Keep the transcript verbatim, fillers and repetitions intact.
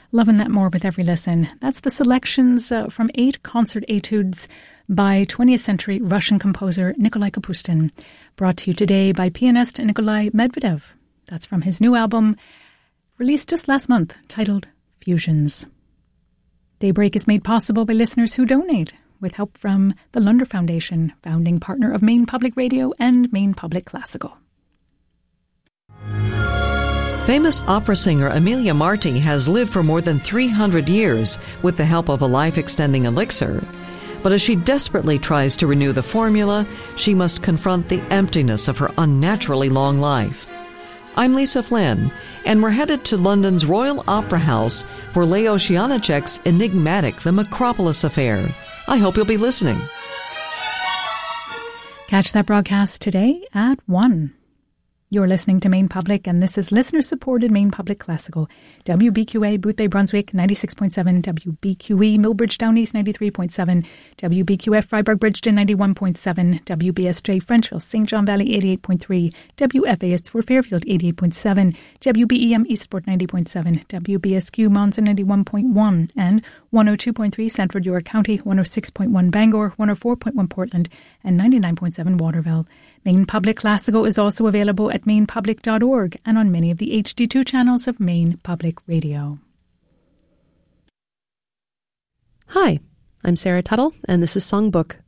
Loving that more with every listen. That's the selections uh, from eight concert etudes by twentieth century Russian composer Nikolai Kapustin, brought to you today by pianist Nikolai Medvedev. That's from his new album, released just last month, titled Fusions. Daybreak is made possible by listeners who donate, with help from the Lunder Foundation, founding partner of Maine Public Radio and Maine Public Classical. Famous opera singer Emilia Marti has lived for more than three hundred years with the help of a life-extending elixir. But as she desperately tries to renew the formula, she must confront the emptiness of her unnaturally long life. I'm Lisa Flynn, and we're headed to London's Royal Opera House for Leo Janáček's enigmatic The Macropolis Affair. I hope you'll be listening. Catch that broadcast today at one. You're listening to Maine Public, and this is listener-supported Maine Public Classical. W B Q A Boothbay Brunswick ninety-six point seven, W B Q E Millbridge Down East ninety-three point seven, W B Q F Freiburg Bridgeton ninety-one point seven, W B S J Frenchville Saint John Valley eighty-eight point three, W F A S for Fairfield eighty-eight point seven, W B E M Eastport ninety point seven, W B S Q Monson ninety-one point one, and one oh two point three Sanford York County, one oh six point one Bangor, one oh four point one Portland, and ninety-nine point seven Waterville. Maine Public Classical is also available at maine public dot org and on many of the H D two channels of Maine Public Radio. Hi, I'm Sarah Tuttle, and this is Songbook,